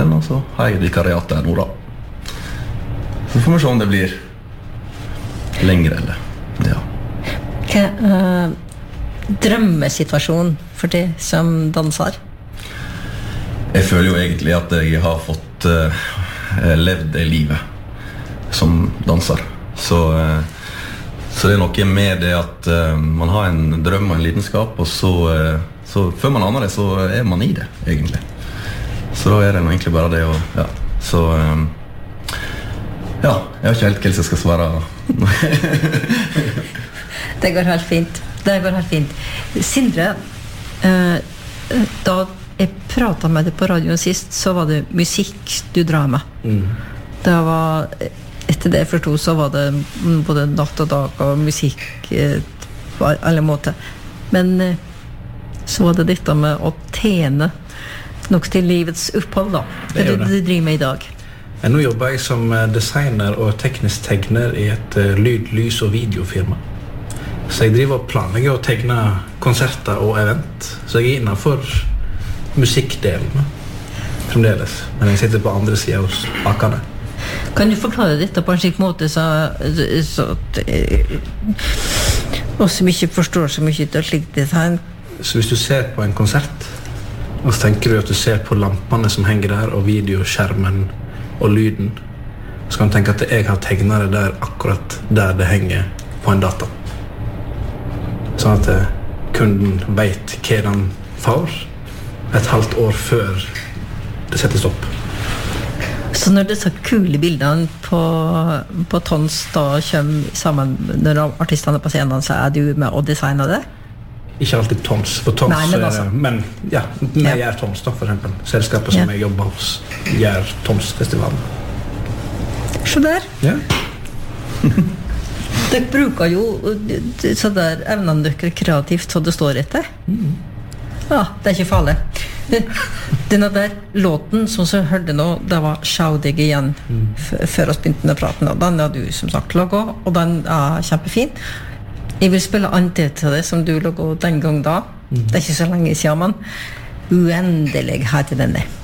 den, og så har jeg et vikariat der nå da. Så får vi se om det blir lengre, eller ja. Hva drømmesituasjon for det som danser? Jeg føler jo egentlig at jeg har fått levd det livet som danser. Så det er noe med det at man har en drøm og en lidenskap, og så før man aner det, så er man i det, egentlig. Så da er det egentlig bare det, og ja. Så ja, jeg vet ikke helt hva jeg skal svare. Det går helt fint. Det går helt fint. Sindre, da jeg pratet med deg på radioen sist, så var det musikk du drar med. Det var, etter det jeg forstod, så var det både natt og dag og musikk på alle måter. Men så var det dette med å tjene nok til livets opphold da. Hva er det du driver med i dag? Nå jobber jeg som designer og teknisk tegner i et lyd-, lys- og videofirma. Så jeg driver og planlegger å tegne konserter og event. Så jeg er innenfor musikkdelen fremdeles. Men jeg sitter på andre siden hos bakene. Kan du forklare dette på en slik måte så oss som ikke forstår så mye av slikt design? Så hvis du ser på en konsert, og så tenker du at du ser på lampene som henger der, og videoskjermen og lyden, så kan du tenke at jeg har tegnet det der akkurat der det henger på en data. Sånn at kunden vet hva den får et halvt år før det settes opp. Så når disse kule bildene på Tons da kommer sammen, når artistene er på scenen, så er du med å designe det? Ikke alltid Tons, for Tons. Nei, men altså. Men ja, vi gjør Tons da, for eksempel. Selskapet som jeg jobber hos gjør Tons-festivalen. Så der. Ja. Dere bruker jo så der evnene dere kreativt så det står etter. Ja, det er ikke farlig. Denne der låten som så hørte nå, det var «Sjau deg igjen» før oss begynte å prate nå. Den har du som sagt laget, og den er kjempefin. Jeg vil spille andre til det som du laget den gang da. Det er ikke så lenge siden, men uendelig her til denne.